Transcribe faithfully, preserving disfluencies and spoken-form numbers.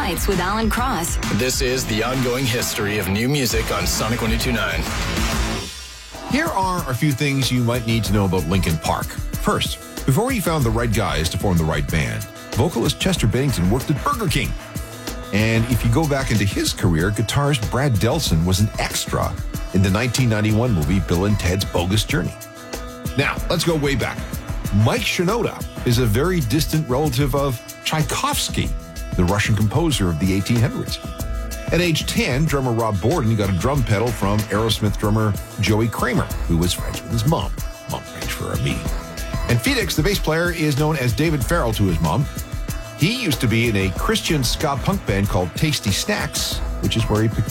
Lights with Alan Cross. This is the ongoing history of new music on Sonic one oh two point nine. Here are a few things you might need to know about Linkin Park. First, before he found the right guys to form the right band, vocalist Chester Bennington worked at Burger King. And if you go back into his career, guitarist Brad Delson was an extra in the nineteen ninety-one movie Bill and Ted's Bogus Journey. Now, let's go way back. Mike Shinoda is a very distant relative of Tchaikovsky, the Russian composer of the eighteen hundreds. At age ten, drummer Rob Borden got a drum pedal from Aerosmith drummer Joey Kramer, who was friends with his mom. Mom arranged for a meeting. And Felix, the bass player, is known as David Farrell to his mom. He used to be in a Christian ska punk band called Tasty Snacks, which is where he picked